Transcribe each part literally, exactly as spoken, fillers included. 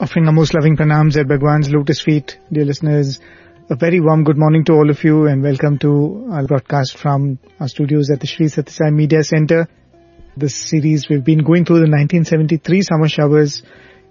Offering our most loving pranams at Bhagwan's lotus feet. Dear listeners, a very warm good morning to all of you and welcome to our broadcast from our studios at the Sri Sathya Sai Media Center. This series, we've been going through the nineteen seventy-three summer showers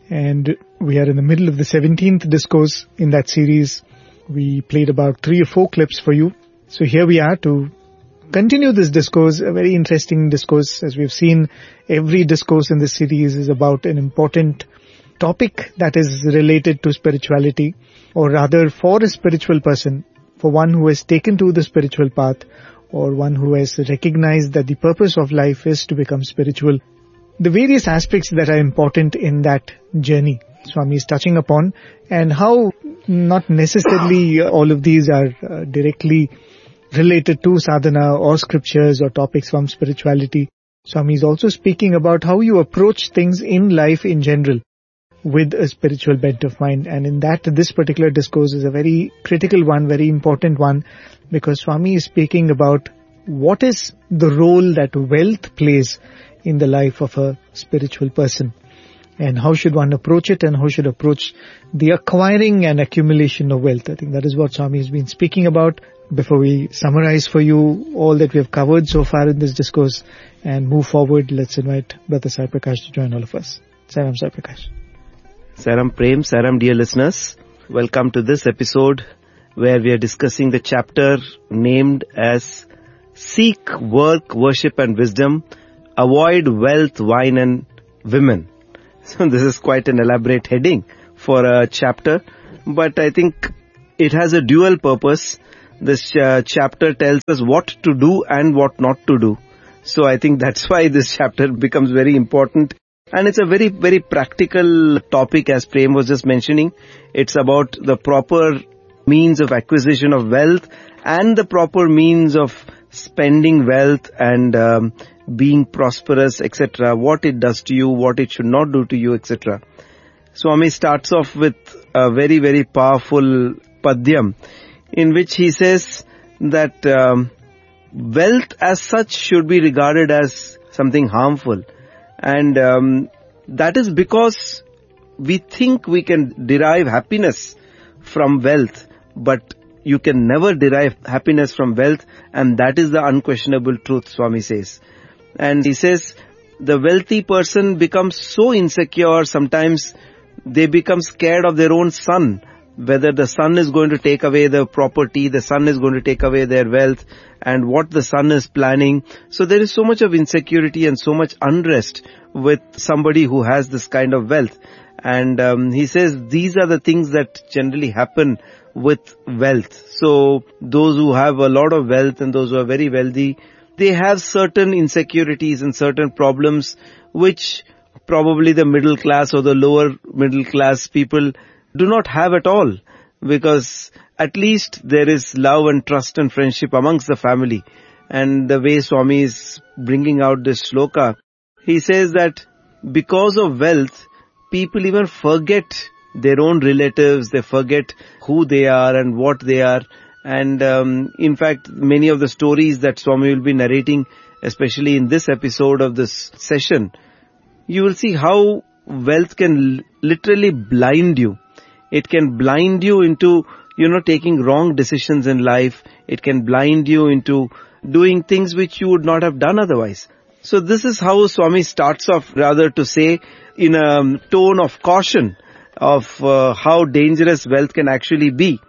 and we are in the middle of the seventeenth discourse in that series. We played about three or four clips for you. So here we are to continue this discourse, a very interesting discourse. As we've seen, every discourse in this series is about an important topic that is related to spirituality, or rather for a spiritual person, for one who has taken to the spiritual path, or one who has recognized that the purpose of life is to become spiritual. The various aspects that are important in that journey, Swami is touching upon, and how not necessarily all of these are uh, directly related to sadhana or scriptures or topics from spirituality. Swami is also speaking about how you approach things in life in general with a spiritual bent of mind, and in that this particular discourse is a very critical one, very important one, because Swami is speaking about what is the role that wealth plays in the life of a spiritual person, and how should one approach it, and how should approach the acquiring and accumulation of wealth. I think that is what Swami has been speaking about. Before we summarize for you all that we have covered so far in this discourse and move forward, let's invite Brother Sai Prakash to join all of us. Sairam Sai Prakash. Sairam Prem, Sairam dear listeners. Welcome to this episode where we are discussing the chapter named as Seek, Work, Worship and Wisdom, Avoid Wealth, Wine and Women. So this is quite an elaborate heading for a chapter, but I think it has a dual purpose. This uh, chapter tells us what to do and what not to do. So I think that's why this chapter becomes very important. And it's a very, very practical topic, as Prem was just mentioning. It's about the proper means of acquisition of wealth and the proper means of spending wealth and um, being prosperous, et cetera. What it does to you, what it should not do to you, et cetera. Swami starts off with a very, very powerful padyam in which he says that um, wealth as such should be regarded as something harmful. And um, that is because we think we can derive happiness from wealth, but you can never derive happiness from wealth, and that is the unquestionable truth, Swami says. And he says the wealthy person becomes so insecure, sometimes they become scared of their own son, whether the son is going to take away the property, the son is going to take away their wealth, and what the son is planning. So there is so much of insecurity and so much unrest with somebody who has this kind of wealth. And um, he says these are the things that generally happen with wealth. So those who have a lot of wealth and those who are very wealthy, they have certain insecurities and certain problems which probably the middle class or the lower middle class people do not have at all, because at least there is love and trust and friendship amongst the family. And the way Swami is bringing out this shloka, he says that because of wealth, people even forget their own relatives, they forget who they are and what they are. And um, in fact, many of the stories that Swami will be narrating, especially in this episode of this session, you will see how wealth can literally blind you. It can blind you into, you know, taking wrong decisions in life. It can blind you into doing things which you would not have done otherwise. So this is how Swami starts off, rather to say in a tone of caution of uh, how dangerous wealth can actually be.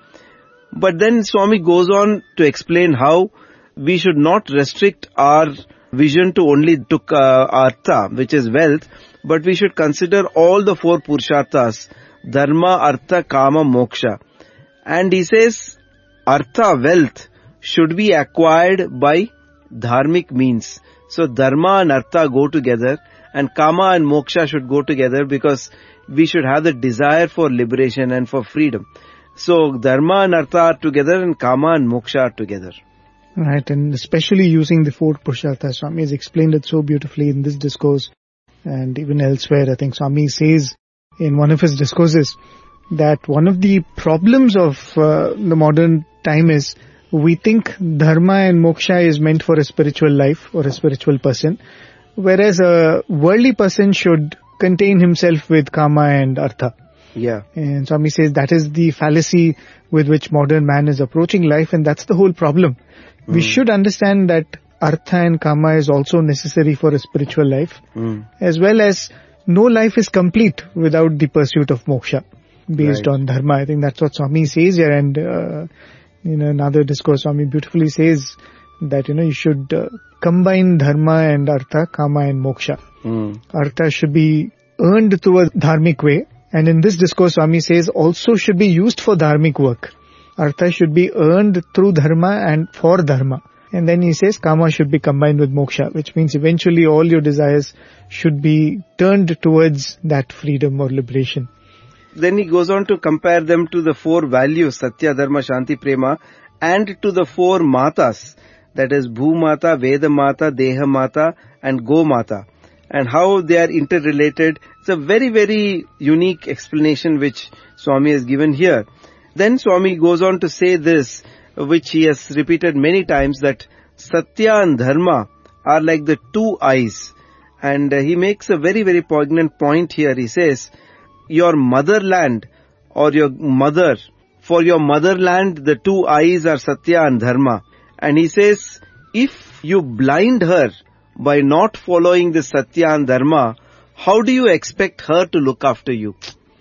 But then Swami goes on to explain how we should not restrict our vision to only tuk, uh, artha, which is wealth, but we should consider all the four purusharthas, dharma, artha, kama, moksha. And he says, artha, wealth, should be acquired by dharmic means. So dharma and artha go together, and kama and moksha should go together, because we should have the desire for liberation and for freedom. So dharma and artha are together and kama and moksha are together. Right, and especially using the four purusharthas. Swami has explained it so beautifully in this discourse and even elsewhere. I think Swami says in one of his discourses that one of the problems of uh, the modern time is we think dharma and moksha is meant for a spiritual life or a spiritual person, whereas a worldly person should contain himself with kama and artha. Yeah. And Swami says that is the fallacy with which modern man is approaching life, and that's the whole problem. Mm. We should understand that artha and kama is also necessary for a spiritual life, mm. as well as no life is complete without the pursuit of moksha based right. on dharma. I think that's what Swami says here, and uh, in another discourse Swami beautifully says that, you know, you should uh, combine dharma and artha, kama and moksha. Mm. Artha should be earned through a dharmic way, and in this discourse Swami says also should be used for dharmic work. Artha should be earned through dharma and for dharma. And then he says kama should be combined with moksha, which means eventually all your desires should be turned towards that freedom or liberation. Then he goes on to compare them to the four values, Satya, Dharma, Shanti, Prema, and to the four matas, that is Bhumata, Veda Mata, Deha Mata and Go Mata, and how they are interrelated. It's a very, very unique explanation which Swami has given here. Then Swami goes on to say this, which he has repeated many times, that Satya and Dharma are like the two eyes. And uh, he makes a very, very poignant point here. He says, your motherland or your mother, for your motherland, the two eyes are Satya and Dharma. And he says, if you blind her by not following the Satya and Dharma, how do you expect her to look after you?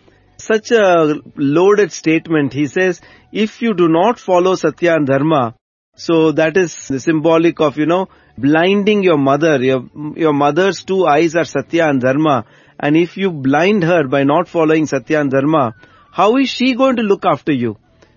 Such a loaded statement. He says, if you do not follow Satya and Dharma, so that is symbolic of, you know, blinding your mother. Your, your mother's two eyes are Satya and Dharma. And if you blind her by not following Satya and Dharma, how is she going to look after you?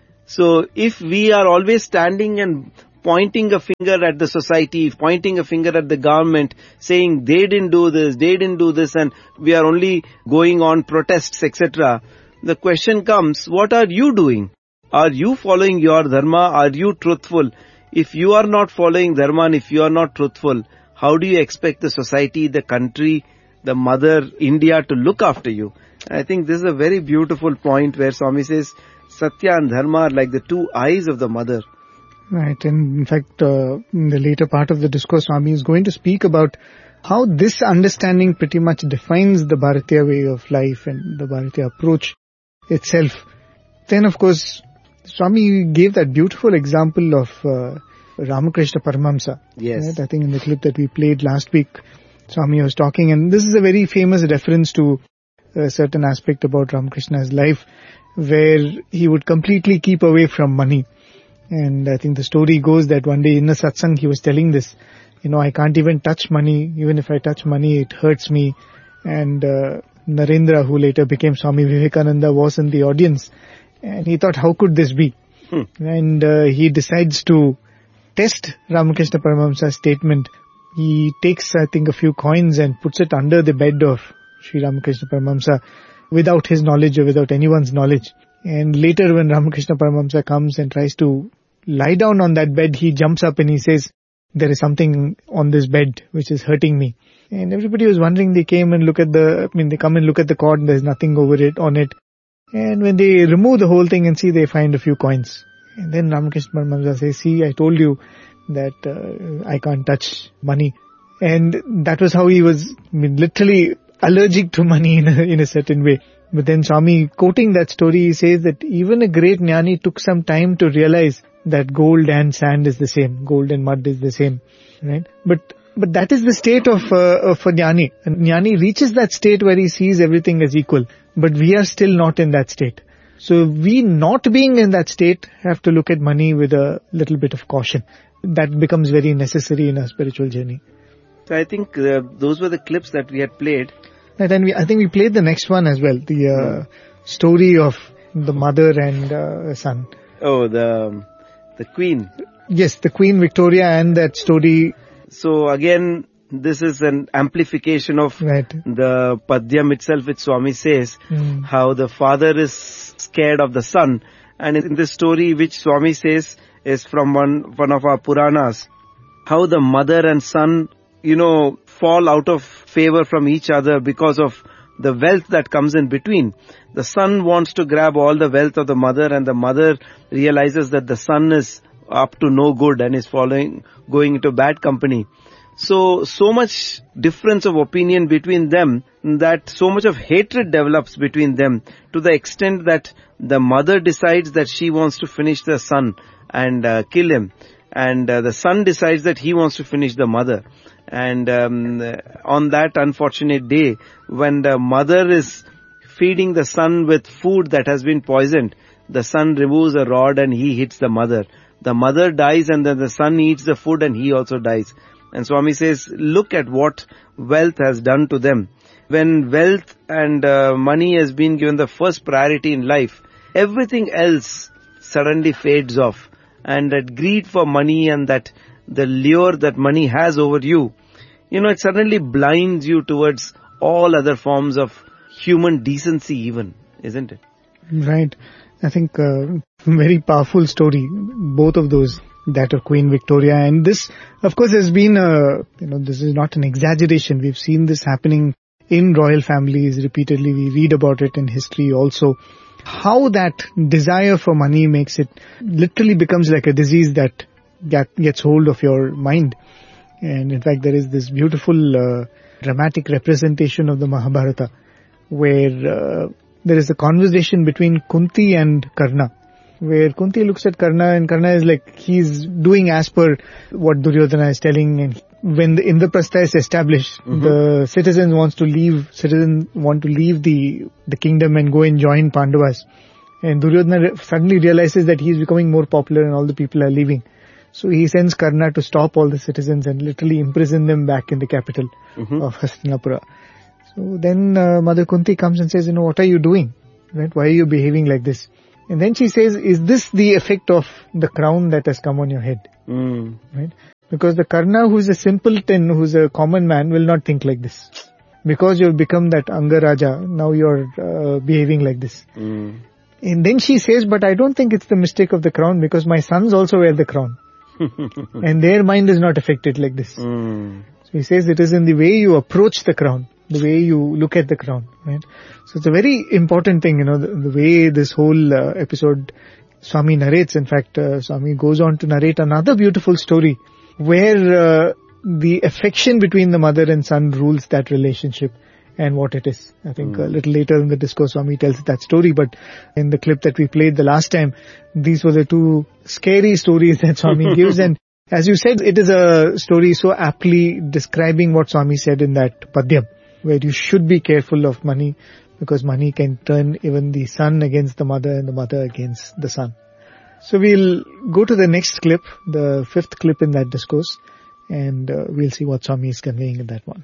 So if we are always standing and pointing a finger at the society, pointing a finger at the government, saying they didn't do this, they didn't do this, and we are only going on protests, et cetera, the question comes, what are you doing? Are you following your dharma? Are you truthful? If you are not following dharma and if you are not truthful, how do you expect the society, the country, the mother, India to look after you? And I think this is a very beautiful point where Swami says, Satya and Dharma are like the two eyes of the mother. Right, and in fact, uh, in the later part of the discourse, Swami is going to speak about how this understanding pretty much defines the Bharatiya way of life and the Bharatiya approach itself. Then, of course, Swami gave that beautiful example of uh, Ramakrishna Paramahamsa. Yes. Right? I think in the clip that we played last week, Swami was talking, and this is a very famous reference to a certain aspect about Ramakrishna's life, where he would completely keep away from money. And I think the story goes that one day in a satsang he was telling this, you know, I can't even touch money. Even if I touch money, it hurts me. And uh, Narendra, who later became Swami Vivekananda, was in the audience. And he thought, how could this be? Hmm. And uh, he decides to test Ramakrishna Paramahamsa's statement. He takes, I think, a few coins and puts it under the bed of Sri Ramakrishna Paramahamsa without his knowledge or without anyone's knowledge. And later when Ramakrishna Paramahamsa comes and tries to lie down on that bed, he jumps up and he says, there is something on this bed which is hurting me. And everybody was wondering, they came and look at the, I mean, they come and look at the cord and there's nothing over it, on it. And when they remove the whole thing and see, they find a few coins. And then Ramakrishna Paramahamsa says, see, I told you that uh, I can't touch money. And that was how he was, I mean, literally allergic to money in a, in a certain way. But then Swami, quoting that story, he says that even a great jnani took some time to realize that gold and sand is the same, gold and mud is the same, right? But but that is the state of, uh, of a jnani. A jnani reaches that state where he sees everything as equal, but we are still not in that state. So we not being in that state have to look at money with a little bit of caution. That becomes very necessary in a spiritual journey. So I think uh, those were the clips that we had played. Right, and we, I think we played the next one as well, the uh, story of the mother and uh, son. Oh, the the queen. Yes, the Queen Victoria and that story. So again, this is an amplification of right. the Padyam itself, which Swami says, mm. how the father is scared of the son. And in this story, which Swami says is from one, one of our Puranas, how the mother and son, you know, fall out of favor from each other because of the wealth that comes in between. The son wants to grab all the wealth of the mother, and the mother realizes that the son is up to no good and is following, going into bad company. So, so much difference of opinion between them that so much of hatred develops between them to the extent that the mother decides that she wants to finish the son and uh, kill him. And uh, the son decides that he wants to finish the mother. And um, on that unfortunate day, when the mother is feeding the son with food that has been poisoned, the son removes a rod and he hits the mother. The mother dies and then the son eats the food and he also dies. And Swami says, look at what wealth has done to them. When wealth and uh, money has been given the first priority in life, everything else suddenly fades off. And that greed for money and that the lure that money has over you, you know, it suddenly blinds you towards all other forms of human decency even, isn't it? Right. I think uh, very powerful story, both of those, that of Queen Victoria. And this, of course, has been, a, you know, this is not an exaggeration. We've seen this happening in royal families repeatedly. We read about it in history also. How that desire for money makes it, literally becomes like a disease that get, gets hold of your mind. And in fact, there is this beautiful uh, dramatic representation of the Mahabharata where uh, there is a conversation between Kunti and Karna, where Kunti looks at Karna and Karna is like, he's doing as per what Duryodhana is telling. And when the Indraprastha is established, mm-hmm. the citizens wants to leave, citizens want to leave the, the kingdom and go and join Pandavas. And Duryodhana suddenly realizes that he's becoming more popular and all the people are leaving. So he sends Karna to stop all the citizens and literally imprison them back in the capital mm-hmm. of Hastinapura. So then uh, Mother Kunti comes and says, you know, what are you doing? Right? Why are you behaving like this? And then she says, is this the effect of the crown that has come on your head? Mm. Right? Because the Karna, who's a simpleton, who's a common man, will not think like this. Because you've become that Angaraja, now you're uh, behaving like this. Mm. And then she says, but I don't think it's the mistake of the crown because my sons also wear the crown. And their mind is not affected like this. Mm. So he says it is in the way you approach the crown, the way you look at the crown, right? So it's a very important thing, you know, the, the way this whole uh, episode Swami narrates. In fact, uh, Swami goes on to narrate another beautiful story where uh, the affection between the mother and son rules that relationship and what it is. I think mm. a little later in the discourse, Swami tells that story, but in the clip that we played the last time, these were the two scary stories that Swami gives. And as you said, it is a story so aptly describing what Swami said in that Padyam, where you should be careful of money because money can turn even the son against the mother and the mother against the son. So we'll go to the next clip, the fifth clip in that discourse, and uh, we'll see what Swami is conveying in that one.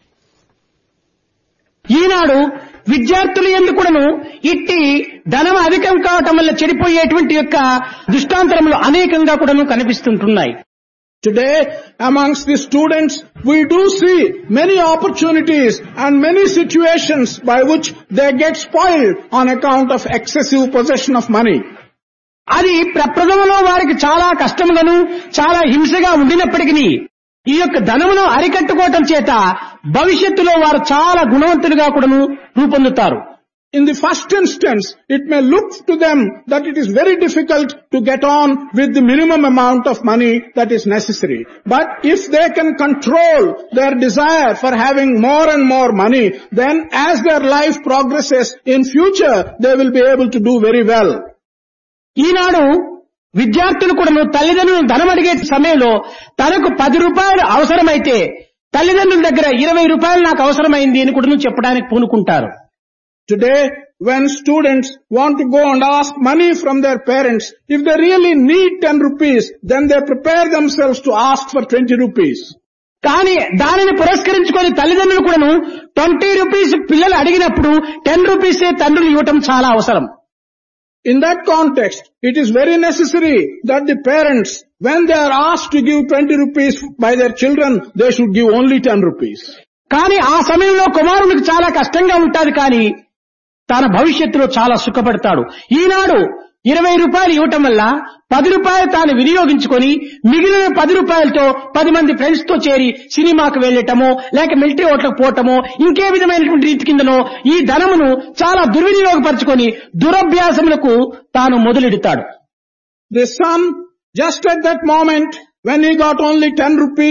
ఈనాడు విద్యార్థులు ఎందుకును ఇట్టి ధనం అధికం కావటం వల్ల చెడిపోయేటువంటి యొక్క దృష్టాంతరములు అనేకంగా కూడాను కనిపిస్తుంటున్నాయి. Today, amongst the students, we do see many opportunities and many situations by which they get spoiled on account of excessive possession of money. అది ప్రప్రథమలో వారికి చాలా కష్టములను చాలా హింసగా ఉండినప్పటికీ ఈ యొక్క ధనమును అరికట్టుకోవటం చేత భవిష్యత్తులో వారు చాలా గుణవంతులుగా కూడాను రూపొందుతారు. In the first instance, it may look to them that it is very difficult to get on with the minimum amount of money that is necessary. But if they can control their desire for having more and more money, then as their life progresses in future, they will be able to do very well. ఈనాడు విద్యార్థులు కూడాను తల్లిదండ్రులను ధనం అడిగే సమయంలో తనకు పది రూపాయలు అవసరమైతే తల్లిదండ్రుల దగ్గర ఇరవై రూపాయలు నాకు అవసరమైంది అని కూడా చెప్పడానికి పూనుకుంటారు. Today, when students want to go and ask money from their parents, if they really need ten rupees, then they prepare themselves to ask for twenty rupees. కానీ దానిని పురస్కరించుకొని తల్లిదండ్రులు కూడాను ట్వంటీ రూపీస్ పిల్లలు అడిగినప్పుడు టెన్ రూపీసే తండ్రులు ఇవ్వటం చాలా అవసరం. In that context, it is very necessary that the parents, when they are asked to give twenty rupees by their children, they should give only ten rupees. కానీ ఆ సమయంలో కుమారునికి చాలా కష్టంగా ఉంటుంది కానీ తన భవిష్యత్తులో చాలా సుఖపడతాడు. ఈనాడు ఇరవై రూపాయలు ఇవ్వటం వల్ల పది రూపాయలు తాను వినియోగించుకొని మిగిలిన పది రూపాయలతో పది మంది ఫ్రెండ్స్ తో చేరి సినిమాకు వెళ్లటమో లేక మిలిటరీ హోటల్కి పోవటమో ఇంకే విధమైనటువంటి రీతి కిందనో ఈ ధనమును చాలా దుర్వినియోగపరచుకొని దురభ్యాసములకు తాను మొదలెడతాడు. The son, just at that moment, when he got only ten rupees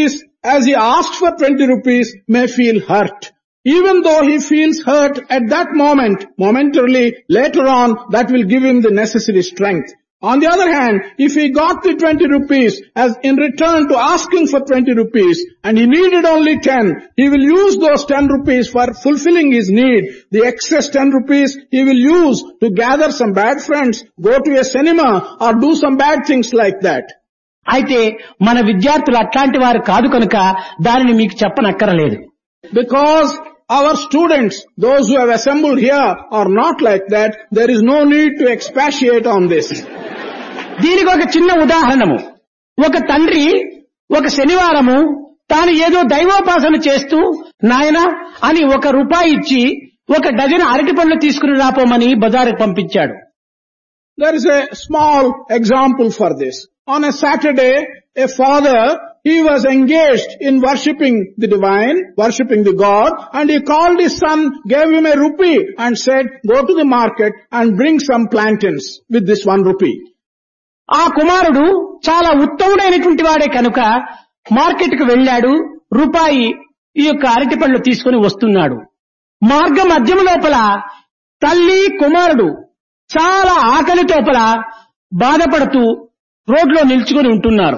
as he asked for twenty rupees, may feel hurt. Even though he feels hurt at that moment, momentarily, later on, that will give him the necessary strength. On the other hand, if he got the twenty rupees as in return to asking for twenty rupees and he needed only ten, he will use those ten rupees for fulfilling his need. The excess ten rupees he will use to gather some bad friends, go to a cinema or do some bad things like that. అయితే మన విద్యార్థులు అట్లాంటి వారు కాదు కనుక దానిని మీకు చెప్పనక్కరలేదు. Because our students, those who have assembled here, are not like that, there is no need to expatiate on this. దీనికి ఒక చిన్న ఉదాహరణము. ఒక తండ్రి ఒక శనివారము తాను ఏదో దైవోపాసన చేస్తూ నాయన అని ఒక రూపాయి ఇచ్చి ఒక డజన్ అరటి పండ్లు తీసుకుని రాపోమని బజారుకు పంపించాడు. There is a small example for this. On a Saturday, a father, he was engaged in worshipping the divine, worshipping the God, and he called his son, gave him a rupee and said, go to the market and bring some plantains with this one rupee. ఆ కుమారుడు చాలా ఉత్తముడైనటువంటి వాడే కనుక market కు వెళ్ళాడు. రూపాయి ఈ యొక్క అరటి పండ్లు తీసుకుని వస్తున్నాడు. మార్గ మధ్యం లోపల తల్లి కుమారుడు చాలా ఆకలి తోపల బాధపడుతూ రోడ్లో నిల్చుకొని ఉంటున్నారు.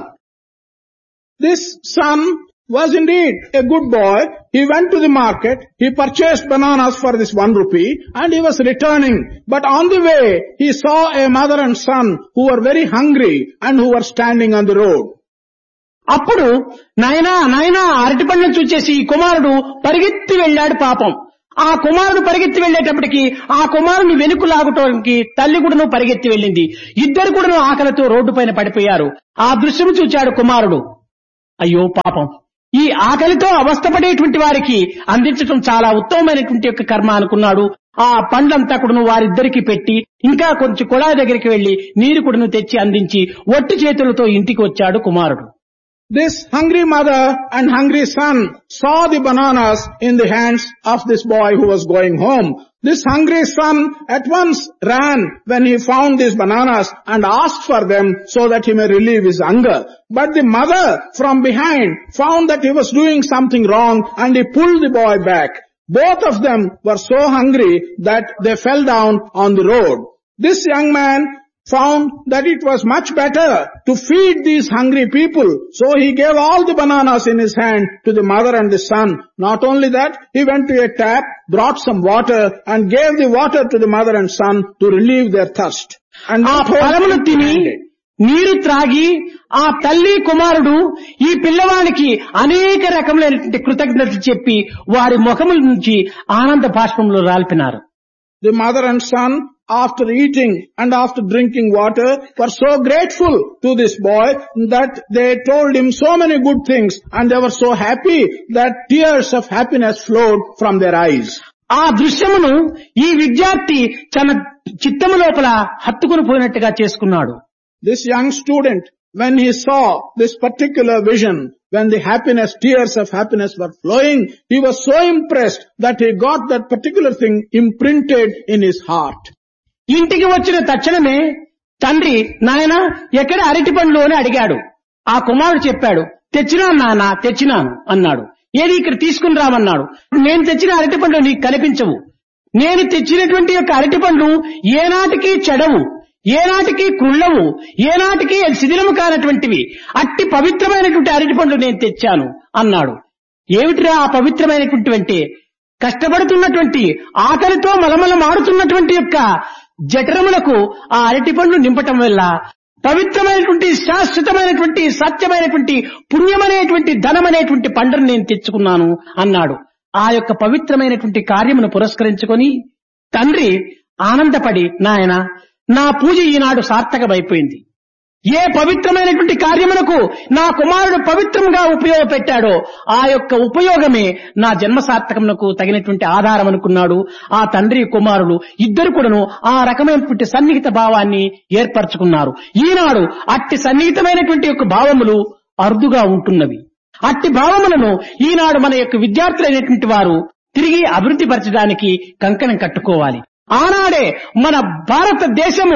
This son was indeed a good boy. He went to the market, he purchased bananas for this one rupee and he was returning. But on the way, he saw a mother and son who were very hungry and who were standing on the road. అప్పుడు నాయనా నాయనా అరటి పండ్లను చూచేసి ఈ కుమారుడు పరిగెత్తి వెళ్ళాడు. పాపం ఆ కుమారుడు పరిగెత్తి వెళ్ళేటప్పటికి ఆ కుమారుని వెనుక లాగటానికి తల్లి కూడాను పరిగెత్తి వెళ్ళింది. ఇద్దరు కూడాను ఆకలితో రోడ్డు పైన పడిపోయారు. ఆ దృశ్యం చూచాడు కుమారుడు. అయ్యో పాపం, ఈ ఆకలితో అవస్థపడేటువంటి వారికి అందించడం చాలా ఉత్తమమైనటువంటి యొక్క కర్మ అనుకున్నాడు. ఆ పండ్లంతా కూడాను వారిద్దరికి పెట్టి ఇంకా కొంచెం కుళాయి దగ్గరికి వెళ్లి నీరు కూడాను తెచ్చి అందించి ఒట్టి చేతులతో ఇంటికి వచ్చాడు కుమారుడు. This hungry mother and hungry son saw the bananas in the hands of this boy who was going home. This hungry son at once ran when he found these bananas and asked for them so that he may relieve his hunger. But the mother from behind found that he was doing something wrong and he pulled the boy back. Both of them were so hungry that they fell down on the road. This young man found that it was much better to feed these hungry people. So he gave all the bananas in his hand to the mother and the son. Not only that, he went to a tap, brought some water and gave the water to the mother and son to relieve their thirst. And ఆ ఫలమును తిని నీరు త్రాగి ఆ తల్లి కుమారుడు ఈ పిల్లవానికి అనేక రకములైనటువంటి కృతజ్ఞతలు చెప్పి వారి ముఖముల నుంచి ఆనంద బాష్పంలో రాల్పినారు. The mother and son, after eating and after drinking water, were so grateful to this boy that they told him so many good things and they were so happy that tears of happiness flowed from their eyes. ఆ దృశ్యమును ఈ విద్యార్థి తన చిత్తము లోపల హత్తుకుని పోయినట్టుగా చేసుకున్నాడు. This young student, when he saw this particular vision, when the happiness, tears of happiness were flowing, he was so impressed that he got that particular thing imprinted in his heart. ఇంటికి వచ్చిన తక్షణమే తండ్రి నాయన ఎక్కడ అరటి పండ్లు అని అడిగాడు. ఆ కుమారుడు చెప్పాడు, తెచ్చినాను నాన్న, తెచ్చినాను అన్నాడు. ఏది ఇక్కడ తీసుకుని రామన్నాడు. నేను తెచ్చిన అరటి పండ్లు నీకు కనిపించవు. నేను తెచ్చినటువంటి యొక్క అరటి పండ్లు ఏనాటికి చెడవు, ఏనాటికి కుళ్ళవు, ఏనాటికి శిథిలము కానటువంటివి. అట్టి పవిత్రమైనటువంటి అరటి పండ్లు నేను తెచ్చాను అన్నాడు. ఏమిటిరా ఆ పవిత్రమైనటువంటి అంటే కష్టపడుతున్నటువంటి ఆకలితో మలమలమాడుతున్నటువంటి యొక్క జఠరములకు ఆ అరటి పండ్లు నింపటం వల్ల పవిత్రమైనటువంటి శాశ్వతమైనటువంటి సత్యమైనటువంటి పుణ్యమనేటువంటి ధనమనేటువంటి పండును నేను తెచ్చుకున్నాను అన్నాడు. ఆ యొక్క పవిత్రమైనటువంటి కార్యమును పురస్కరించుకొని తండ్రి ఆనందపడి నాయన నా పూజ ఈనాడు సార్థకమైపోయింది. ఏ పవిత్రమైనటువంటి కార్యములకు నా కుమారుడు పవిత్రంగా ఉపయోగపెట్టాడో ఆ యొక్క ఉపయోగమే నా జన్మ సార్థకమునకు తగినటువంటి ఆధారం అనుకున్నాడు. ఆ తండ్రి కుమారుడు ఇద్దరు కూడాను ఆ రకమైనటువంటి సన్నిహిత భావాన్ని ఏర్పరచుకున్నారు. ఈనాడు అట్టి సన్నిహితమైనటువంటి యొక్క భావములు అరుదుగా ఉంటున్నవి. అట్టి భావములను ఈనాడు మన యొక్క విద్యార్థులైనటువంటి వారు తిరిగి అభివృద్ధి పరచడానికి కంకణం కట్టుకోవాలి. ఆనాడే మన భారతదేశము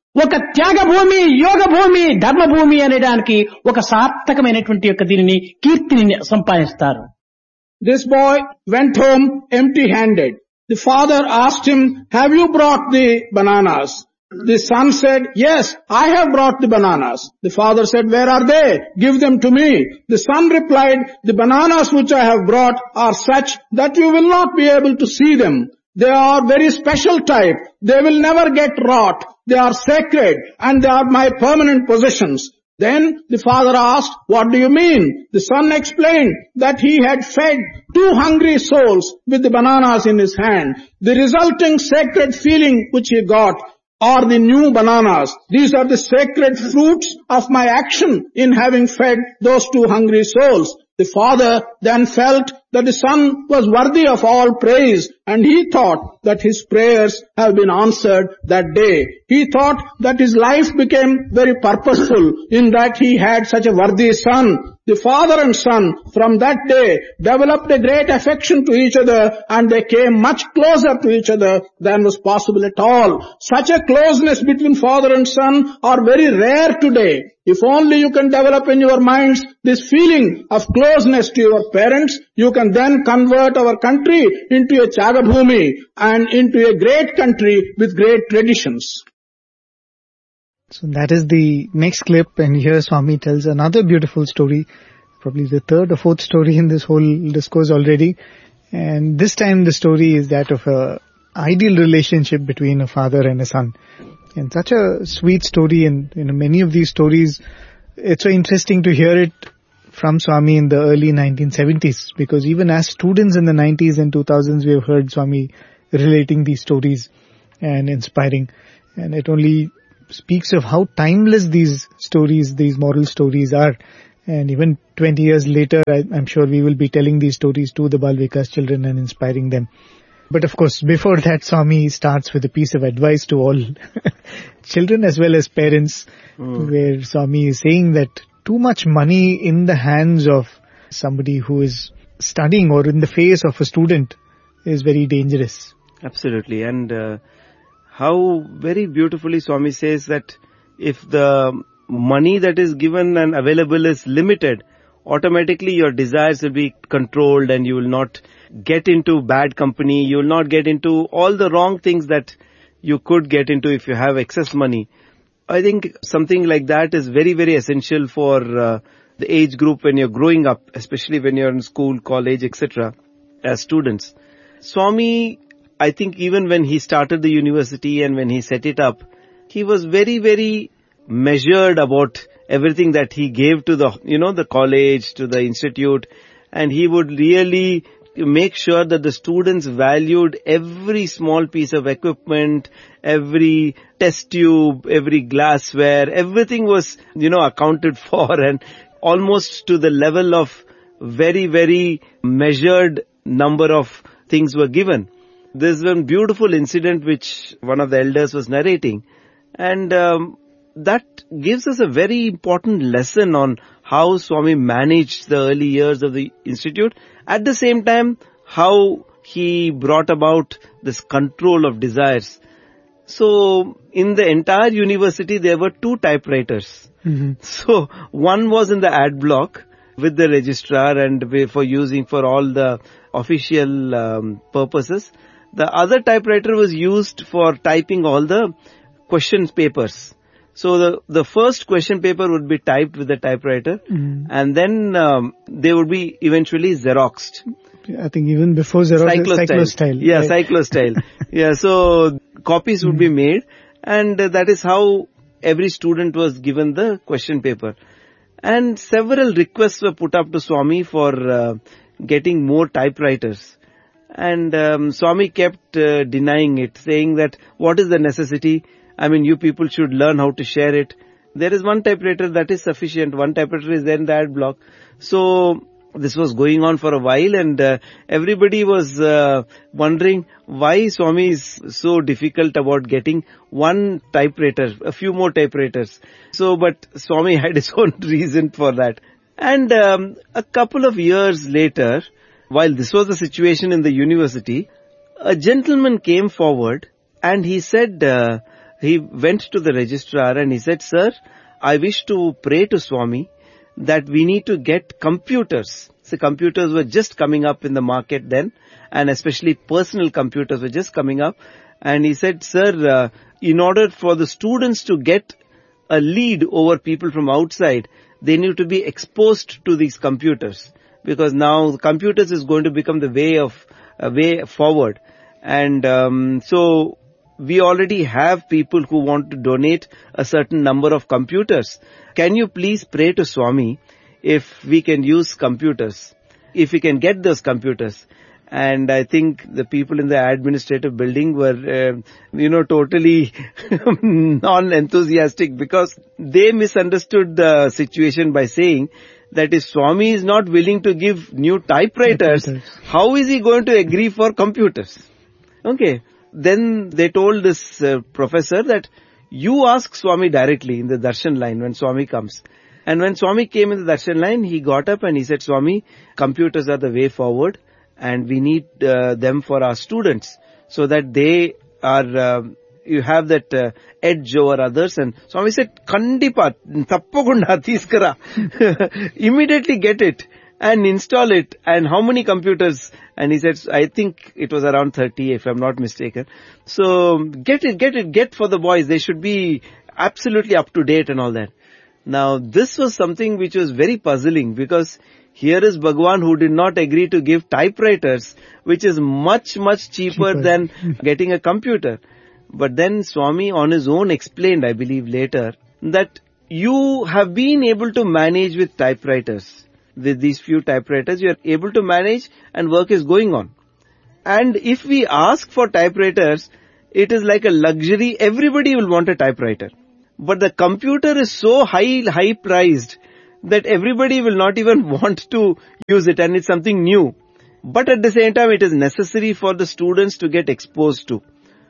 ఒక త్యాగ భూమి, యోగ భూమి, ధర్మ భూమి అనేదానికి ఒక సార్థకమైనటువంటి యొక్క దీనిని కీర్తిని సంపాదిస్తారు. This boy went home empty-handed. The father asked him, have you brought the bananas? The son said, yes, I have brought the bananas. The father said, where are they? Give them to me. The son replied, the bananas which I have brought are such that you will not be able to see them. They are very special type. They will never get rot. They are sacred and they are my permanent possessions. Then the father asked, what do you mean? The son explained that he had fed two hungry souls with the bananas in his hand. The resulting sacred feeling which he got are the new bananas. These are the sacred fruits of my action in having fed those two hungry souls. The father then felt that the son was worthy of all praise, and he thought that his prayers have been answered that day. He thought that his life became very purposeful in that he had such a worthy son. The father and son from that day developed a great affection to each other, and they came much closer to each other than was possible at all. Such a closeness between father and son are very rare today. If only you can develop in your minds this feeling of closeness to your parents, you can then convert our country into a Chagabhumi and into a great country with great traditions. So that is the next clip, and here Swami tells another beautiful story, probably the third or fourth story in this whole discourse already. And this time the story is that of a ideal relationship between a father and a son. And such a sweet story, and you know, many of these stories, it's so interesting to hear it from Swami in the early nineteen seventies, because even as students in the nineties and two thousands, we have heard Swami relating these stories and inspiring. And it only speaks of how timeless these stories, these moral stories are. And even twenty years later, I, I'm sure we will be telling these stories to the Bal Vikas children and inspiring them. But of course, before that, Swami starts with a piece of advice to all children as well as parents, mm. where Swami is saying that too much money in the hands of somebody who is studying or in the face of a student is very dangerous. Absolutely. And uh, how very beautifully Swami says that if the money that is given and available is limited, automatically your desires will be controlled and you will not get into bad company. You will not get into all the wrong things that you could get into if you have excess money. I think something like that is very, very essential for uh, the age group when you're growing up, especially when you're in school, college, et cetera, as students. Swami, I think even when he started the university and when he set it up, he was very, very measured about everything that he gave to the, you know, the college, to the institute, and he would really make sure that the students valued every small piece of equipment, every test tube, every glassware, everything was, you know, accounted for, and almost to the level of very, very measured number of things were given. There's one beautiful incident which one of the elders was narrating, and um, that gives us a very important lesson on how Swami managed the early years of the institute. At the same time, how he brought about this control of desires. So, in the entire university, there were two typewriters. Mm-hmm. So, one was in the ad block with the registrar and for using for all the official um, purposes. The other typewriter was used for typing all the question papers. So the, the first question paper would be typed with the typewriter, mm. and then um, they would be eventually Xeroxed. I think even before Xerox, cyclostyle. cyclostyle. Yeah, right? Cyclostyle. Yeah, so copies would mm. be made, and uh, that is how every student was given the question paper. And several requests were put up to Swami for uh, getting more typewriters. And um, Swami kept uh, denying it, saying that what is the necessity? I mean, you people should learn how to share it. There is one typewriter that is sufficient. One typewriter is there in the ad block. So this was going on for a while, and uh, everybody was uh, wondering why Swami is so difficult about getting one typewriter, a few more typewriters. So, but Swami had his own reason for that. And um, a couple of years later, while this was the situation in the university, a gentleman came forward and he said, uh, he went to the registrar and he said, "Sir, I wish to pray to Swami that we need to get computers." So computers were just coming up in the market then, and especially personal computers were just coming up. And he said, "Sir, uh, in order for the students to get a lead over people from outside, they need to be exposed to these computers, because now the computers is going to become the way of uh, way forward." And um, so we already have people who want to donate a certain number of computers. Can you please pray to Swami if we can use computers, if we can get those computers? And I think the people in the administrative building were, uh, you know, totally non-enthusiastic, because they misunderstood the situation by saying that if Swami is not willing to give new typewriters, how is he going to agree for computers? Okay. Then they told this uh, professor that you ask Swami directly in the darshan line when Swami comes. And when Swami came in the darshan line, he got up and he said, "Swami, computers are the way forward, and we need uh, them for our students so that they are, uh, you have that uh, edge over others." And Swami said, "Kandipa, tappakunda teeskara." Immediately get it and install it. And how many computers? And he said, I think it was around thirty, if I'm not mistaken. So get it, get it, get for the boys. They should be absolutely up to date and all that. Now this was something which was very puzzling, because here is Bhagwan who did not agree to give typewriters, which is much, much cheaper, cheaper. than getting a computer. But then Swami on his own explained, I believe later, that you have been able to manage with typewriters. With these few typewriters, you are able to manage and work is going on. And if we ask for typewriters, it is like a luxury. Everybody will want a typewriter. But the computer is so high, high priced that everybody will not even want to use it, and it's something new. But at the same time, it is necessary for the students to get exposed to.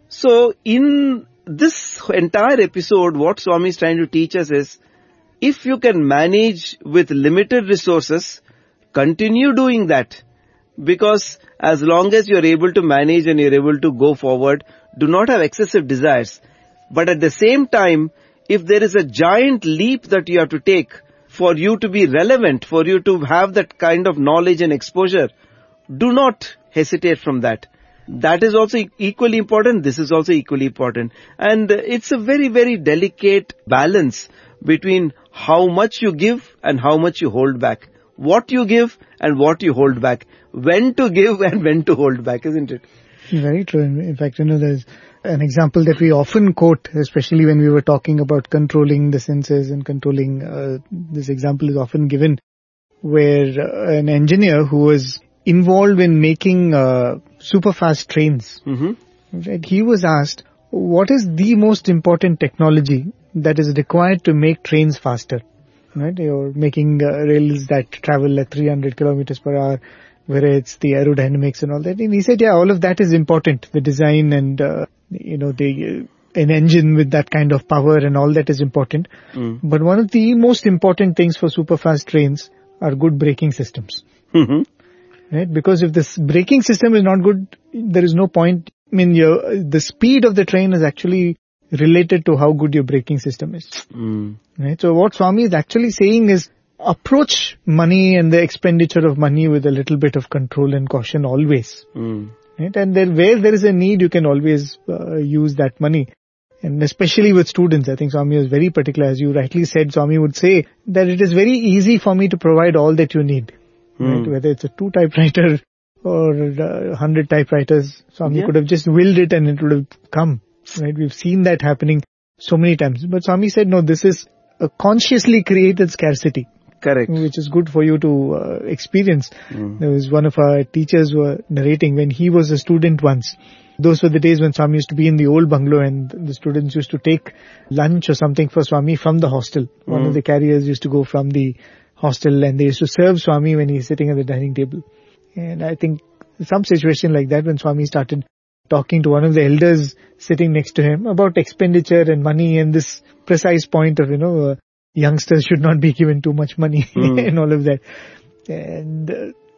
So in this entire episode, what Swami is trying to teach us is, if you can manage with limited resources, continue doing that. Because as long as you're able to manage and you're able to go forward, do not have excessive desires. But at the same time, if there is a giant leap that you have to take for you to be relevant, for you to have that kind of knowledge and exposure, do not hesitate from that. That is also equally important. This is also equally important. And it's a very, very delicate balance between how much you give and how much you hold back. What you give and what you hold back. When to give and when to hold back, isn't it? Very true. In fact, you know, there's an example that we often quote, especially when we were talking about controlling the senses and controlling, uh, this example is often given, where uh, an engineer who was involved in making uh, super fast trains, mm-hmm. right, he was asked, what is the most important technology that is required to make trains faster? Right? You're making uh, rails that travel at three hundred kilometers per hour, whether it's the aerodynamics and all that. And he said, yeah, all of that is important. The design and, uh, you know, the uh, an engine with that kind of power and all that is important. Mm. But one of the most important things for super fast trains are good braking systems. Mm-hmm. Right? Because if this braking system is not good, there is no point. I mean, your, the speed of the train is actually related to how good your braking system is. Mm. Right? So what Swami is actually saying is, approach money and the expenditure of money with a little bit of control and caution always. Mm. Right? And then where there is a need, you can always uh, use that money. And especially with students, I think Swami was very particular. As you rightly said, Swami would say that it is very easy for me to provide all that you need. Mm. Right? Whether it's a two typewriter or a hundred typewriters, Swami yeah. could have just willed it and it would have come. Right? We've seen that happening so many times. But Swami said, no, this is a consciously created scarcity. Correct. Which is good for you to uh, experience. Mm. There was one of our teachers who were narrating when he was a student once. Those were the days when Swami used to be in the old bungalow and the students used to take lunch or something for Swami from the hostel. Mm. One of the carriers used to go from the hostel and they used to serve Swami when he's sitting at the dining table. And I think some situation like that when Swami started talking to one of the elders sitting next to him about expenditure and money and this precise point of, you know, uh, youngsters should not be given too much money mm. and all of that. And uh,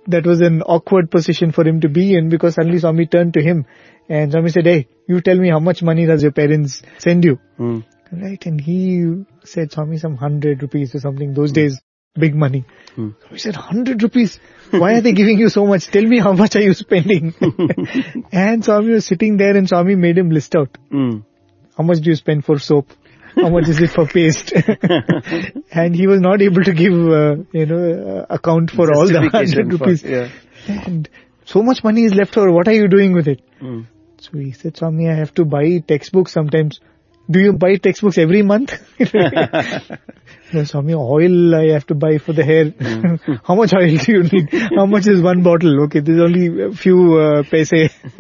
that was an awkward position for him to be in, because suddenly Swami turned to him and Swami said, "Hey, you tell me how much money does your parents send you?" Mm. Right? And he said, "Swami, some hundred rupees or something." Those days, big money. Mm. So he said, hundred rupees? Why are they giving you so much? Tell me how much are you spending? And Swami was sitting there and Swami made him list out. Mm. How much do you spend for soap? How much is it for paste? And he was not able to give, uh, you know, uh, account for all the hundred rupees. For, yeah. And so much money is left over. What are you doing with it? Mm. So he said, "Swami, I have to buy textbooks sometimes." "Do you buy textbooks every month?" "No, Swami, oil I have to buy for the hair." Mm. "How much oil do you need? How much is one bottle?" "Okay, there's only a few uh, paise."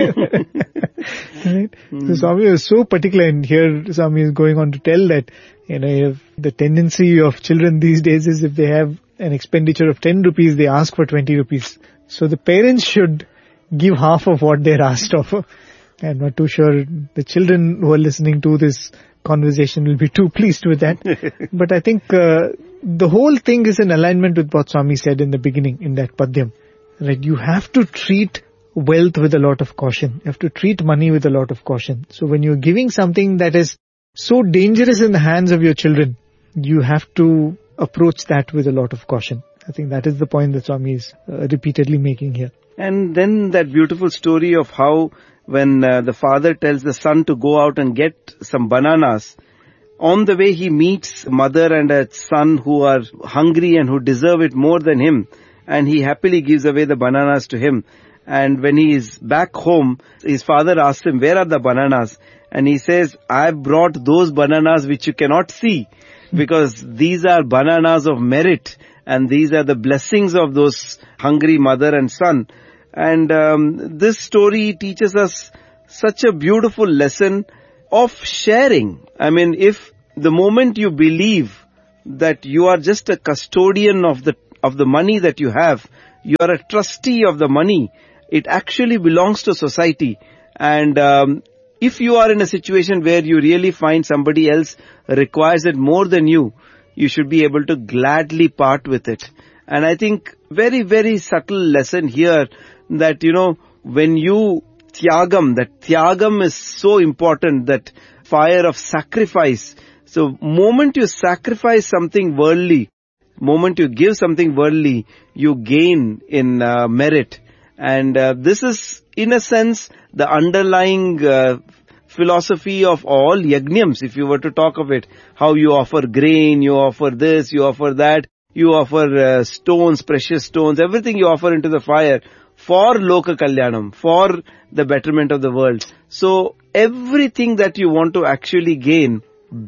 Right? Mm. So Swami was so particular, and here Swami is going on to tell that, you know, if the tendency of children these days is if they have an expenditure of ten rupees, they ask for twenty rupees. So the parents should give half of what they're asked of. I'm not too sure the children who are listening to this conversation will be too pleased with that. But I think uh, the whole thing is in alignment with what Swami said in the beginning in that Padyam. Right? You have to treat wealth with a lot of caution. You have to treat money with a lot of caution. So when you're giving something that is so dangerous in the hands of your children, you have to approach that with a lot of caution. I think that is the point that Swami is uh, repeatedly making here. And then that beautiful story of how when uh, the father tells the son to go out and get some bananas, on the way he meets mother and a son who are hungry and who deserve it more than him, and he happily gives away the bananas to him. And when he is back home, his father asks him, "Where are the bananas?" And he says, "I brought those bananas which you cannot see, because these are bananas of merit, and these are the blessings of those hungry mother and son." And um, this story teaches us such a beautiful lesson of sharing. I mean, if the moment you believe that you are just a custodian of the of the money that you have, you are a trustee of the money, it actually belongs to society. And um, if you are in a situation where you really find somebody else requires it more than you, you should be able to gladly part with it. And I think very, very subtle lesson here that, you know, when you tyagam, that tyagam is so important, that fire of sacrifice. So moment you sacrifice something worldly, moment you give something worldly, you gain in uh, merit. And uh, this is, in a sense, the underlying uh, philosophy of all yajnams, if you were to talk of it. How you offer grain, you offer this, you offer that, you offer uh, stones, precious stones, everything you offer into the fire for loka kalyanam, for the betterment of the world. So everything that you want to actually gain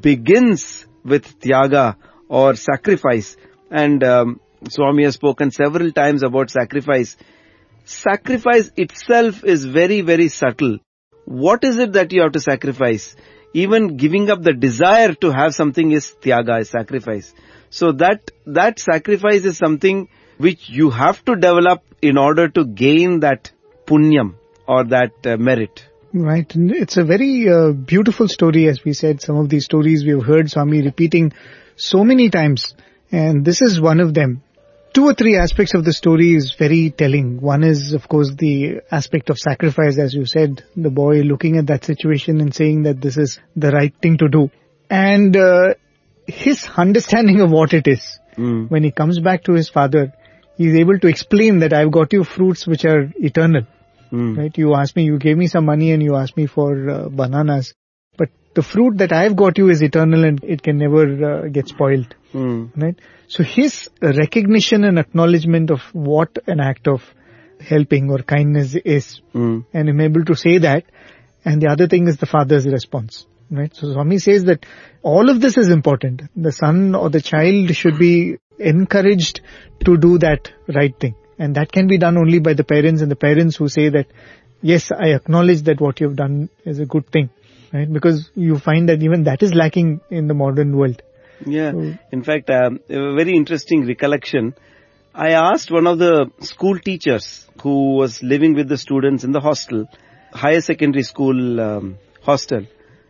begins with tyaga or sacrifice. And um, Swami has spoken several times about sacrifice. Sacrifice itself is very, very subtle. What is it that you have to sacrifice? Even giving up the desire to have something is tyaga, is sacrifice. So that, that sacrifice is something which you have to develop in order to gain that punyam or that uh, merit. Right. It's a very uh, beautiful story, as we said. Some of these stories we have heard Swami repeating so many times, and this is one of them. Two or three aspects of the story is very telling. One is, of course, the aspect of sacrifice, as you said, the boy looking at that situation and saying that this is the right thing to do. And uh, his understanding of what it is. Mm. When he comes back to his father, he is able to explain that I've got you fruits which are eternal. Mm. Right? You asked me, you gave me some money and you asked me for uh, bananas. But the fruit that I've got you is eternal and it can never uh, get spoiled. Mm. Right? So his recognition and acknowledgement of what an act of helping or kindness is. Mm. And him able to say that. And the other thing is the father's response. Right? So Swami says that all of this is important. The son or the child should be encouraged to do that right thing. And that can be done only by the parents, and the parents who say that, yes, I acknowledge that what you have done is a good thing. Right? Because you find that even that is lacking in the modern world. Yeah. So, in fact, um, a very interesting recollection. I asked one of the school teachers who was living with the students in the hostel, higher secondary school um, hostel.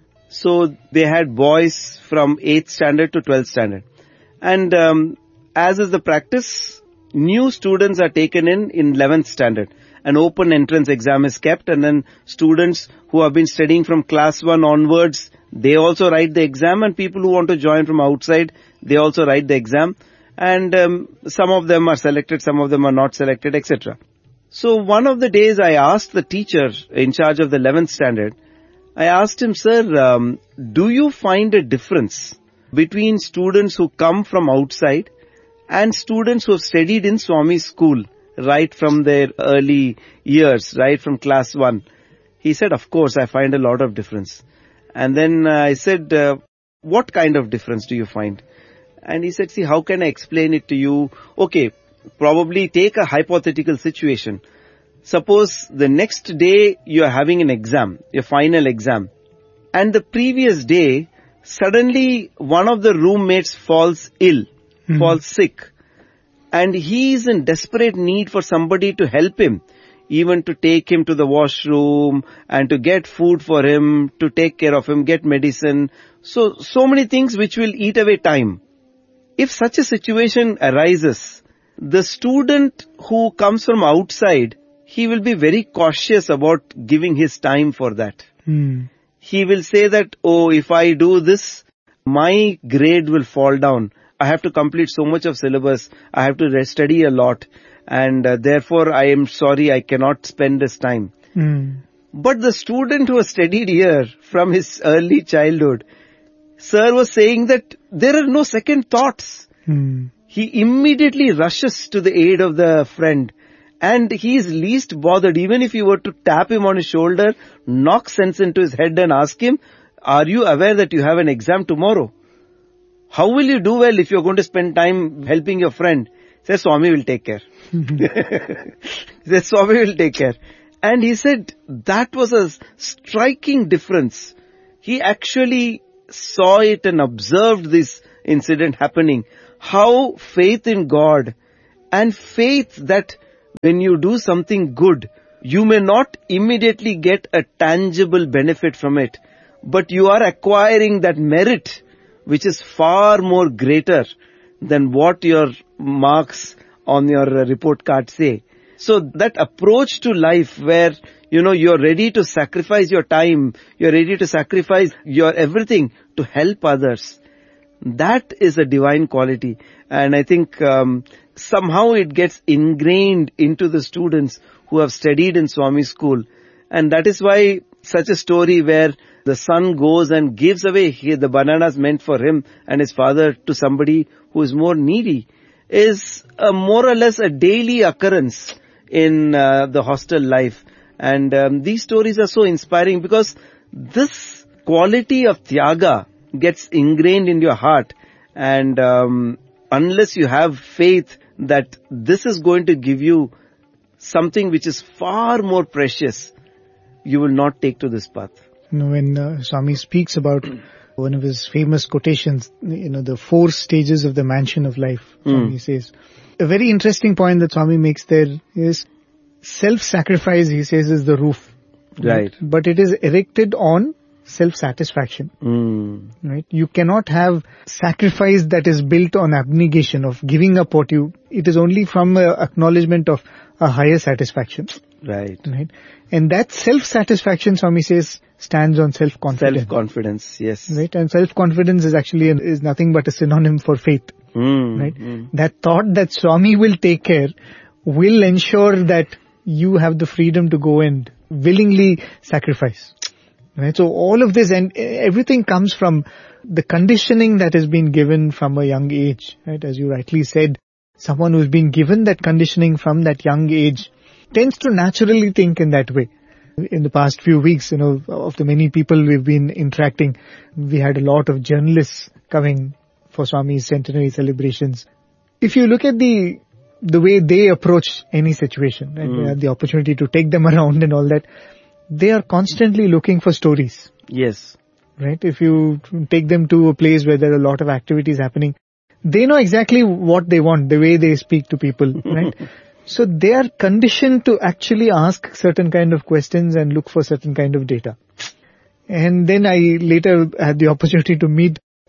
So they had boys from eighth standard to twelfth standard. And um, as is the practice, new students are taken in in eleventh standard. An open entrance exam is kept, and then students who have been studying from class one onwards, they also write the exam, and people who want to join from outside, they also write the exam. And um, some of them are selected, some of them are not selected, et cetera. So one of the days I asked the teacher in charge of the eleventh standard, I asked him, sir, um, do you find a difference between students who come from outside and students who have studied in Swami's school right from their early years, right from class one? He said, of course, I find a lot of difference. And then uh, I said, uh, what kind of difference do you find? And he said, see, how can I explain it to you? Okay, probably take a hypothetical situation. Suppose the next day you are having an exam, your final exam. And the previous day, suddenly one of the roommates falls ill, mm-hmm. falls sick. And he is in desperate need for somebody to help him, even to take him to the washroom and to get food for him, to take care of him, get medicine. So, so many things which will eat away time. If such a situation arises, the student who comes from outside, he will be very cautious about giving his time for that. Mm. He will say that, oh, if I do this, my grade will fall down. I have to complete so much of syllabus. I have to study a lot. And uh, therefore, I am sorry, I cannot spend this time. Mm. But the student who has studied here from his early childhood, sir was saying that there are no second thoughts. Mm. He immediately rushes to the aid of the friend. And he is least bothered. Even if you were to tap him on his shoulder, knock sense into his head and ask him, are you aware that you have an exam tomorrow? How will you do well if you're going to spend time helping your friend? He says, Swami will take care. He says, Swami will take care. And he said, that was a striking difference. He actually saw it and observed this incident happening. How faith in God and faith that when you do something good, you may not immediately get a tangible benefit from it, but you are acquiring that merit, which is far more greater than what your marks on your report card say. So that approach to life where, you know, you're ready to sacrifice your time, you're ready to sacrifice your everything to help others, that is a divine quality. And I think um, somehow it gets ingrained into the students who have studied in Swami school. And that is why such a story where the son goes and gives away the bananas meant for him and his father to somebody who is more needy is a more or less a daily occurrence in uh, the hostel life. And um, these stories are so inspiring because this quality of Tyaga gets ingrained in your heart. And um, unless you have faith that this is going to give you something which is far more precious, you will not take to this path. You know, when uh, Swami speaks about one of his famous quotations, you know, the four stages of the mansion of life, Mm. he says, a very interesting point that Swami makes there is self-sacrifice, he says, is the roof. Right. But it is erected on self-satisfaction. Mm. Right? You cannot have sacrifice that is built on abnegation of giving up what you, it is only from a acknowledgement of a higher satisfaction. Right. Right? And that self-satisfaction, Swami says, stands on self-confidence. Self-confidence, yes. Right? And self-confidence is actually, an, is nothing but a synonym for faith. Mm. Right? Mm. That thought that Swami will take care will ensure that you have the freedom to go and willingly sacrifice. Right? So all of this and everything comes from the conditioning that has been given from a young age. Right? As you rightly said, someone who's been given that conditioning from that young age tends to naturally think in that way. In the past few weeks, you know, of the many people we've been interacting, we had a lot of journalists coming for Swami's centenary celebrations. If you look at the the way they approach any situation, and mm. we had the opportunity to take them around and all that, they are constantly looking for stories. Yes. Right? If you take them to a place where there are a lot of activities happening, they know exactly what they want, the way they speak to people, right? So they are conditioned to actually ask certain kind of questions and look for certain kind of data. And then I later had the opportunity to meet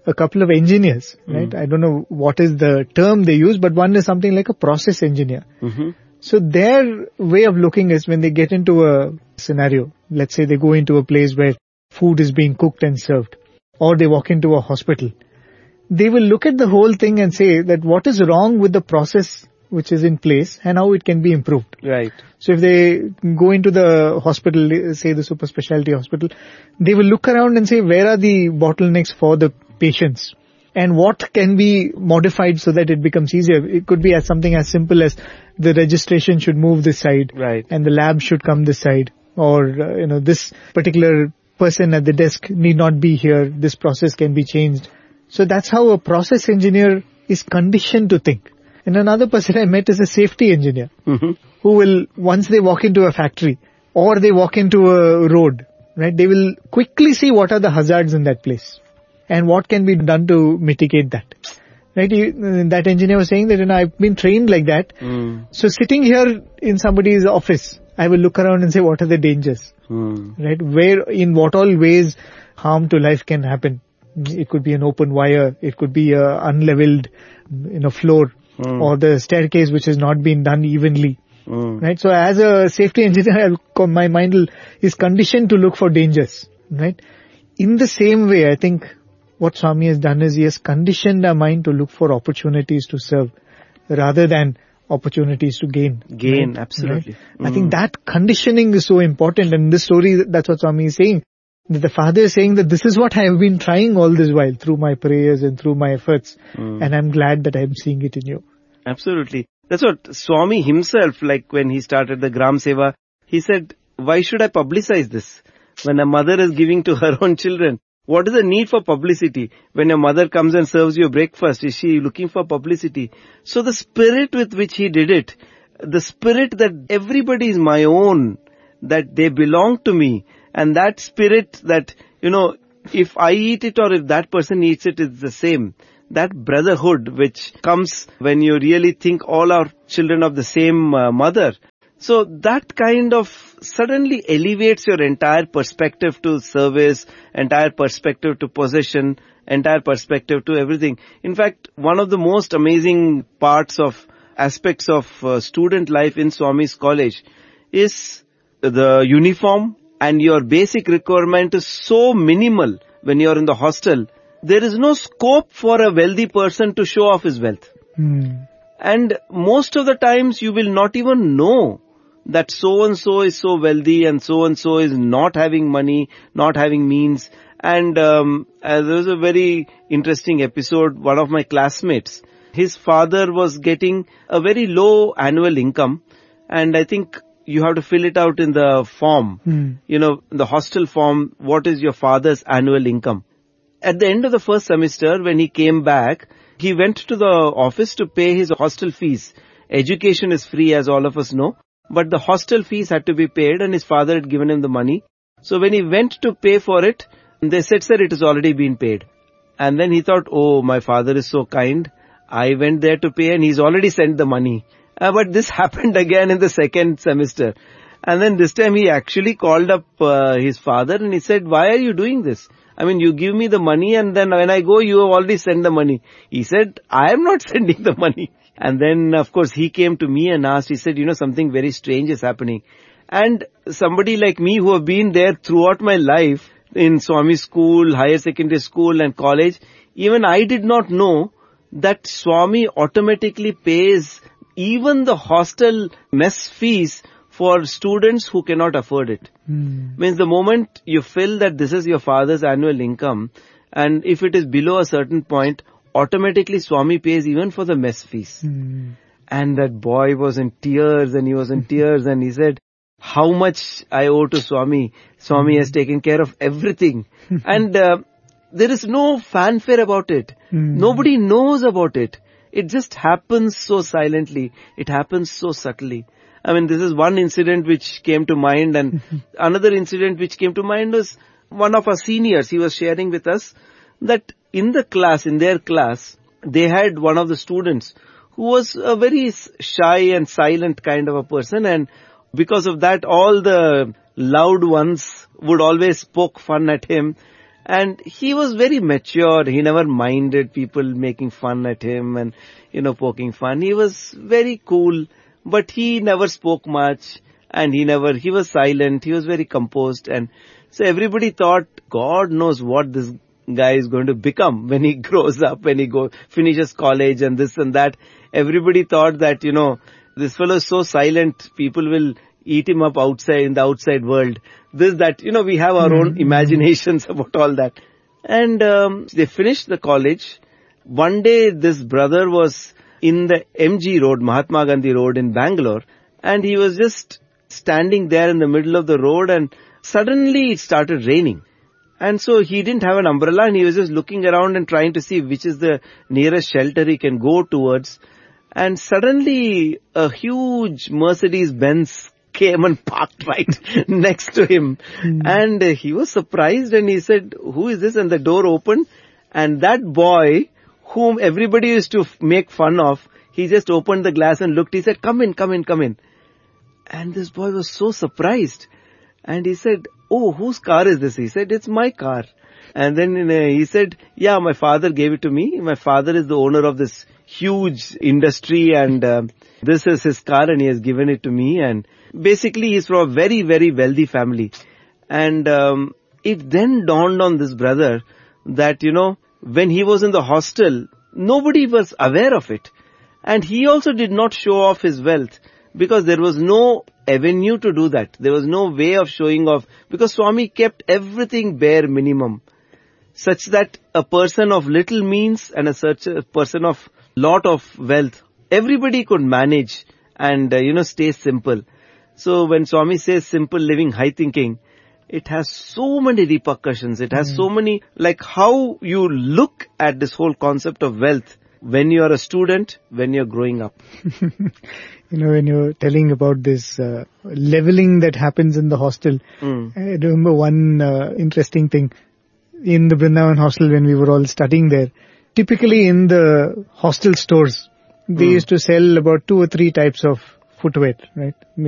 a couple of engineers, right? Mm. I don't know what is the term they use, but one is something like a process engineer. Mm-hmm. So their way of looking is when they get into a scenario, let's say they go into a place where food is being cooked and served, or they walk into a hospital, they will look at the whole thing and say that what is wrong with the process which is in place and how it can be improved. Right. So if they go into the hospital, say the super specialty hospital, they will look around and say where are the bottlenecks for the patients and what can be modified so that it becomes easier. It could be as something as simple as the registration should move this side, right, and the lab should come this side, or uh, you know, this particular person at the desk need not be here. This process can be changed. So that's how a process engineer is conditioned to think. And another person I met is a safety engineer, mm-hmm. who will, once they walk into a factory or they walk into a road, right, they will quickly see what are the hazards in that place and what can be done to mitigate that. Right, he, that engineer was saying that, you know, I've been trained like that. Mm. So sitting here in somebody's office, I will look around and say, what are the dangers? Mm. Right, where, in what all ways harm to life can happen. It could be an open wire, it could be a unleveled, you know, floor, mm. or the staircase which has not been done evenly. Mm. Right, so as a safety engineer, I'll, my mind will, is conditioned to look for dangers. Right, in the same way, I think what Swami has done is he has conditioned our mind to look for opportunities to serve rather than opportunities to gain. Gain, right? absolutely. Right? Mm. I think that conditioning is so important, and in this story, that's what Swami is saying. That the father is saying that this is what I have been trying all this while through my prayers and through my efforts, mm. and I'm glad that I'm seeing it in you. Absolutely. That's what Swami himself, like when he started the Gram Seva, he said, why should I publicize this? When a mother is giving to her own children, what is the need for publicity? When your mother comes and serves you breakfast, is she looking for publicity? So the spirit with which he did it, the spirit that everybody is my own, that they belong to me, and that spirit that, you know, if I eat it or if that person eats it, it's the same. That brotherhood which comes when you really think all are children of the same uh, mother. So that kind of suddenly elevates your entire perspective to service, entire perspective to possession, entire perspective to everything. In fact, one of the most amazing parts of aspects of uh, student life in Swami's college is the uniform, and your basic requirement is so minimal when you are in the hostel. There is no scope for a wealthy person to show off his wealth. Hmm. And most of the times you will not even know that so-and-so is so wealthy and so-and-so is not having money, not having means. And um, uh, there was a very interesting episode. One of my classmates, his father was getting a very low annual income, and I think you have to fill it out in the form, hmm. you know, the hostel form, what is your father's annual income? At the end of the first semester, when he came back, he went to the office to pay his hostel fees. Education is free, as all of us know, but the hostel fees had to be paid, and his father had given him the money. So when he went to pay for it, they said, sir, it has already been paid. And then he thought, oh, my father is so kind. I went there to pay and he's already sent the money. Uh, but this happened again in the second semester. And then this time he actually called up uh, his father and he said, why are you doing this? I mean, you give me the money and then when I go, you have already sent the money. He said, I am not sending the money. And then, of course, he came to me and asked, he said, you know, something very strange is happening. And somebody like me who have been there throughout my life in Swami school, higher secondary school and college, even I did not know that Swami automatically pays even the hostel mess fees for students who cannot afford it. Hmm. Means the moment you feel that this is your father's annual income, and if it is below a certain point, automatically Swami pays even for the mess fees. Hmm. And that boy was in tears and he was in tears and he said, how much I owe to Swami. Swami has taken care of everything. And uh, there is no fanfare about it. Hmm. Nobody knows about it. It just happens so silently. It happens so subtly. I mean, this is one incident which came to mind, and another incident which came to mind was one of our seniors. He was sharing with us that in the class, in their class, they had one of the students who was a very shy and silent kind of a person, and because of that, all the loud ones would always poke fun at him. And he was very mature. He never minded people making fun at him and, you know, poking fun. He was very cool, but he never spoke much and he never, he was silent. He was very composed. And so everybody thought, God knows what this guy is going to become when he grows up, when he go, finishes college and this and that. Everybody thought that, you know, this fellow is so silent, people will eat him up outside, in the outside world. This, that, you know, we have our own imaginations about all that. And um, they finished the college. One day this brother was in the M G Road, Mahatma Gandhi Road in Bangalore, and he was just standing there in the middle of the road, and suddenly it started raining. And so he didn't have an umbrella, and he was just looking around and trying to see which is the nearest shelter he can go towards. And suddenly a huge Mercedes-Benz came and parked right next to him. Mm. And uh, he was surprised and he said, who is this? And the door opened, and that boy whom everybody used to f- make fun of, he just opened the glass and looked. He said, come in, come in, come in. And this boy was so surprised. And he said, oh, whose car is this? He said, it's my car. And then uh, he said, yeah, my father gave it to me. My father is the owner of this huge industry, and uh, this is his car and he has given it to me. And basically he's from a very, very wealthy family. And um, it then dawned on this brother that, you know, when he was in the hostel, nobody was aware of it. And he also did not show off his wealth because there was no avenue to do that. There was no way of showing off because Swami kept everything bare minimum, such that a person of little means and a such a person of lot of wealth, everybody could manage and, uh, you know, stay simple. So when Swami says simple living, high thinking, it has so many repercussions. It has mm. so many, like how you look at this whole concept of wealth when you are a student, when you're growing up. You know, when you're telling about this uh, leveling that happens in the hostel, mm. I remember one uh, interesting thing. In the Vrindavan hostel when we were all studying there, typically in the hostel stores, they mm. used to sell about two or three types of footwear, right?